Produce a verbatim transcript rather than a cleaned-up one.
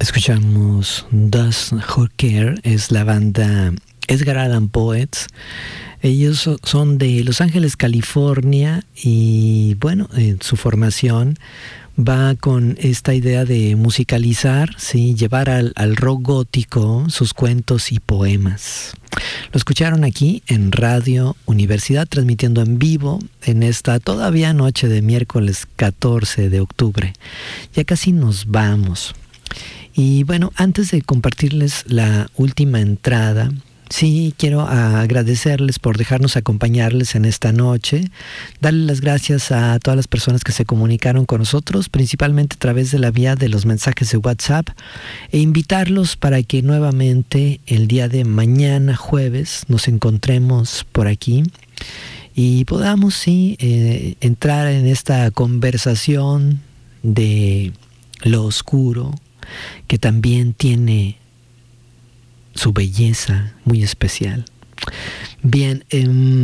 Escuchamos Does Who Care, es la banda Edgar Allan Poets. Ellos son de Los Ángeles, California, y bueno, en su formación va con esta idea de musicalizar, ¿sí? Llevar al, al rock gótico sus cuentos y poemas. Lo escucharon aquí en Radio Universidad, transmitiendo en vivo en esta todavía noche de miércoles catorce de octubre. Ya casi nos vamos. Y bueno, antes de compartirles la última entrada, sí quiero agradecerles por dejarnos acompañarles en esta noche, darles las gracias a todas las personas que se comunicaron con nosotros, principalmente a través de la vía de los mensajes de WhatsApp, e invitarlos para que nuevamente el día de mañana, jueves, nos encontremos por aquí y podamos, sí, eh, entrar en esta conversación de lo oscuro, que también tiene su belleza muy especial. Bien, eh,